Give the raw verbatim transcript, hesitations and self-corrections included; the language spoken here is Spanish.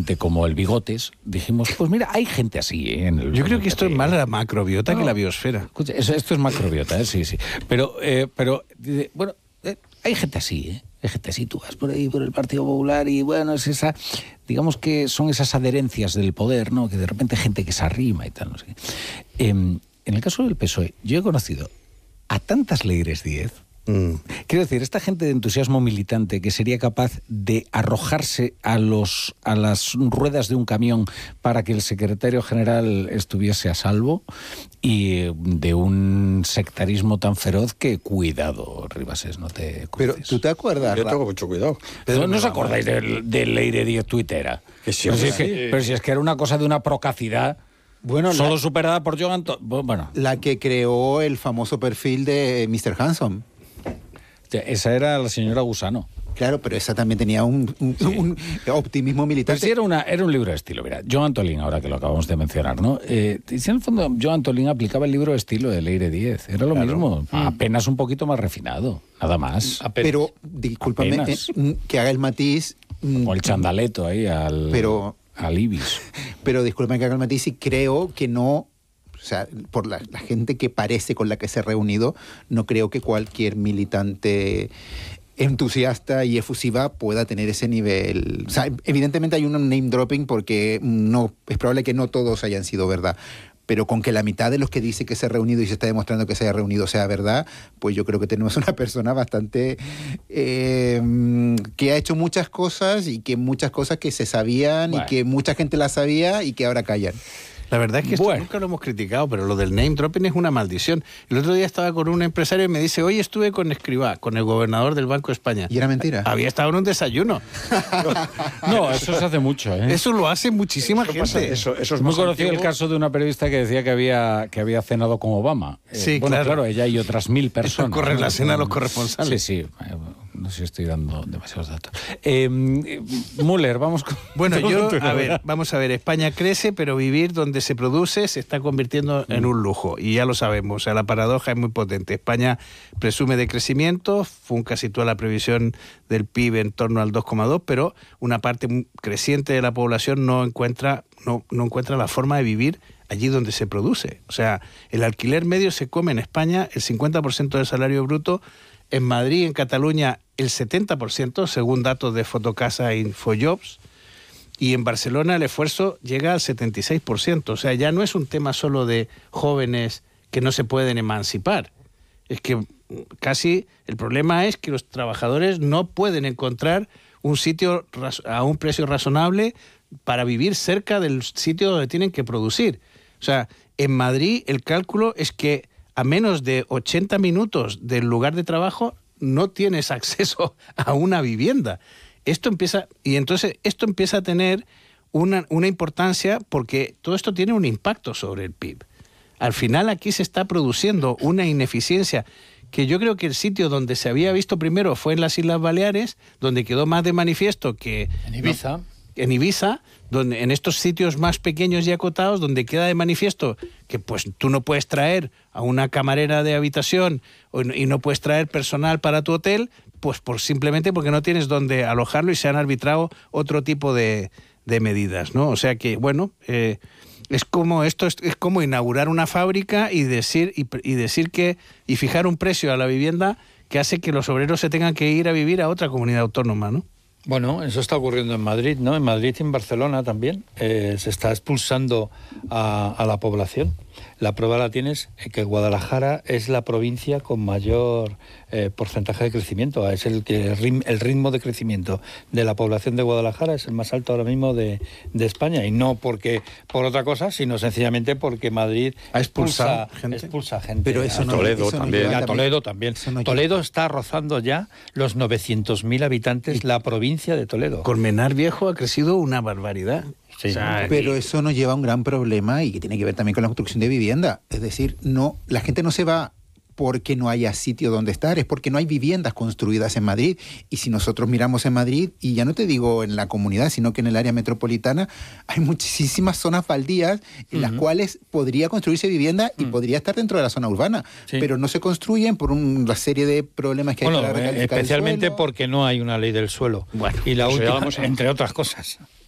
gente como el Bigotes, dijimos, pues mira, hay gente así, ¿eh? En el, Yo creo que esto es más la macrobiota no, que la biosfera. Escucha, eso, esto es macrobiota, ¿eh? Sí, sí. Pero, eh, pero bueno, eh, hay gente así, ¿eh? Hay gente así, tú vas por ahí, por el Partido Popular, y bueno, es esa, digamos que son esas adherencias del poder, ¿no? Que de repente hay gente que se arrima y tal, no sé qué. Eh, en el caso del P S O E, yo he conocido a tantas Leires Díez. Mm. Quiero decir, esta gente de entusiasmo militante que sería capaz de arrojarse a los a las ruedas de un camión para que el secretario general estuviese a salvo, y de un sectarismo tan feroz que cuidado, Ribases, no te cruces. Pero tú te acuerdas. Yo tengo mucho cuidado. Pero no os acordáis del, del Leire Díez tuitera. Que sí, pero, si sí. es que, pero si es que era una cosa de una procacidad. Bueno, solo la, superada por Joan. Bueno, la que creó el famoso perfil de mister Hanson. Esa era la señora Gusano. Claro, pero esa también tenía un, un, sí. un optimismo militante. Pero sí era, una, era un libro de estilo. Mira, Joan Antolín, ahora que lo acabamos de mencionar, ¿no? Eh, si en el fondo Joan Antolín aplicaba el libro de estilo de Leire Díez. Era lo claro. mismo, mm. apenas un poquito más refinado, nada más. Apenas. Pero, discúlpame, eh, que haga el matiz... O el chandaleto ahí al, pero, al Ibis. Pero discúlpame que haga el matiz y creo que no... O sea, por la, la gente que parece con la que se ha reunido, no creo que cualquier militante entusiasta y efusiva pueda tener ese nivel. O sea, evidentemente hay un name dropping porque no es probable que no todos hayan sido verdad. Pero con que la mitad de los que dice que se ha reunido y se está demostrando que se haya reunido sea verdad, pues yo creo que tenemos una persona bastante... Eh, que ha hecho muchas cosas y que muchas cosas que se sabían bueno. y que mucha gente las sabía y que ahora callan. La verdad es que esto bueno. nunca lo hemos criticado, pero lo del name dropping es una maldición. El otro día estaba con un empresario y me dice, hoy estuve con Escrivá, con el gobernador del Banco de España. ¿Y era mentira? Había estado en un desayuno. No, eso se hace mucho, ¿eh? Eso lo hace muchísima eso gente. Pasa, eso, eso es muy más conocido antiguo. el caso de una periodista que decía que había, que había cenado con Obama. Sí, eh, bueno, claro. claro, ella y otras mil personas. Eso corre la cena a los corresponsales. Sí, sí. No sé si estoy dando demasiados datos. Eh, Müller, vamos con... Bueno, yo, a ver, vamos a ver, España crece, pero vivir donde se produce se está convirtiendo en un lujo, y ya lo sabemos, o sea, la paradoja es muy potente. España presume de crecimiento, Funca sitúa la previsión del P I B en torno al dos coma dos, pero una parte creciente de la población no encuentra, no, no encuentra la forma de vivir allí donde se produce. O sea, el alquiler medio se come en España el cincuenta por ciento del salario bruto, en Madrid, en Cataluña, el setenta por ciento, según datos de Fotocasa e Infojobs, y en Barcelona el esfuerzo llega al setenta y seis por ciento. O sea, ya no es un tema solo de jóvenes que no se pueden emancipar. Es que casi el problema es que los trabajadores no pueden encontrar un sitio a un precio razonable para vivir cerca del sitio donde tienen que producir. O sea, en Madrid el cálculo es que a menos de ochenta minutos del lugar de trabajo no tienes acceso a una vivienda. Esto empieza, y entonces esto empieza a tener una, una importancia porque todo esto tiene un impacto sobre el P I B. Al final aquí se está produciendo una ineficiencia que yo creo que el sitio donde se había visto primero fue en las Islas Baleares, donde quedó más de manifiesto que... En Ibiza. No, en Ibiza, donde en estos sitios más pequeños y acotados, donde queda de manifiesto que pues tú no puedes traer a una camarera de habitación y no puedes traer personal para tu hotel, pues por simplemente porque no tienes dónde alojarlo y se han arbitrado otro tipo de, de medidas, ¿no? O sea que, bueno, eh, es como esto es, es como inaugurar una fábrica y decir y, y decir que y fijar un precio a la vivienda que hace que los obreros se tengan que ir a vivir a otra comunidad autónoma, ¿no? Bueno, eso está ocurriendo en Madrid, ¿no? En Madrid y en Barcelona también. Eh, se está expulsando a, a la población. La prueba la tienes que Guadalajara es la provincia con mayor eh, porcentaje de crecimiento. Es el que el ritmo de crecimiento de la población de Guadalajara es el más alto ahora mismo de, de España. Y no porque por otra cosa, sino sencillamente porque Madrid ha expulsado expulsa gente. Expulsa gente. Pero eso a no, Toledo eso no también. lleva A Toledo también. No Toledo está rozando ya los novecientos mil habitantes, la provincia de Toledo. Colmenar Viejo ha crecido una barbaridad. Sí, o sea, pero eso nos lleva a un gran problema y que tiene que ver también con la construcción de vivienda. Es decir, no, la gente no se va porque no haya sitio donde estar, es porque no hay viviendas construidas en Madrid. Y si nosotros miramos en Madrid, y ya no te digo en la comunidad, sino que en el área metropolitana, hay muchísimas zonas baldías en uh-huh. las cuales podría construirse vivienda y uh-huh. podría estar dentro de la zona urbana, sí. pero no se construyen por una serie de problemas que bueno, eh, hay para recalificar especialmente el suelo. Porque no hay una ley del suelo. Bueno, y la última, a... entre otras cosas.